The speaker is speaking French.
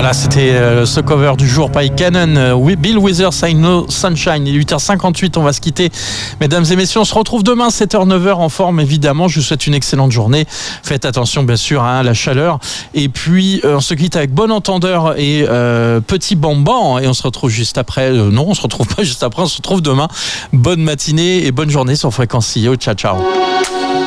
Voilà, c'était ce cover du jour by Canon, Bill Withers, I Know Sunshine. Il est 8h58, on va se quitter. Mesdames et messieurs, on se retrouve demain 7h, 9h en forme évidemment. Je vous souhaite une excellente journée. Faites attention bien sûr à la chaleur. Et puis on se quitte avec Bon Entendeur et Petit Bamban. Et on se retrouve juste après. Non, on se retrouve pas juste après, on se retrouve demain. Bonne matinée et bonne journée sur Fréquence CEO. Ciao, ciao.